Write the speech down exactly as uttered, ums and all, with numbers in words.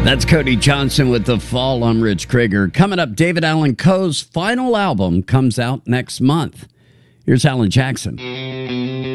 That's Cody Johnson with The Fall. I'm Rich Krieger. Coming up, David Allan Coe's final album comes out next month. Here's Alan Jackson.